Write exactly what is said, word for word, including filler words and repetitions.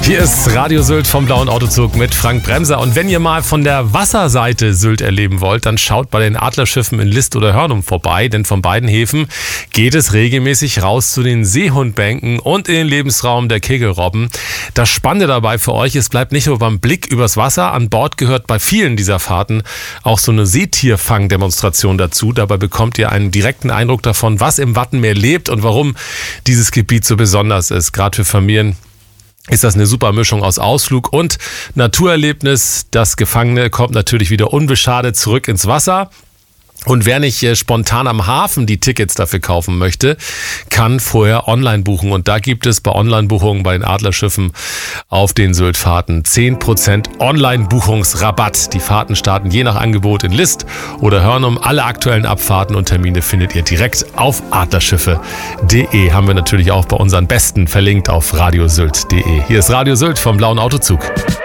Hier ist Radio Sylt vom Blauen Autozug mit Frank Bremser. Und wenn ihr mal von der Wasserseite Sylt erleben wollt, dann schaut bei den Adlerschiffen in List oder Hörnum vorbei. Denn von beiden Häfen geht es regelmäßig raus zu den Seehundbänken und in den Lebensraum der Kegelrobben. Das Spannende dabei für euch, es bleibt nicht nur beim Blick übers Wasser. An Bord gehört bei vielen dieser Fahrten auch so eine Seetierfang-Demonstration dazu. Dabei bekommt ihr einen direkten Eindruck davon, was im Wattenmeer lebt und warum dieses Gebiet so besonders ist. Gerade für Familien ist das eine super Mischung aus Ausflug und Naturerlebnis. Das Gefangene kommt natürlich wieder unbeschadet zurück ins Wasser. Und wer nicht äh, spontan am Hafen die Tickets dafür kaufen möchte, kann vorher online buchen. Und da gibt es bei Online-Buchungen bei den Adlerschiffen auf den Syltfahrten zehn Prozent Online-Buchungsrabatt. Die Fahrten starten je nach Angebot in List oder Hörnum. Alle aktuellen Abfahrten und Termine findet ihr direkt auf adlerschiffe punkt de. Haben wir natürlich auch bei unseren Besten verlinkt auf radiosylt punkt de. Hier ist Radio Sylt vom Blauen Autozug.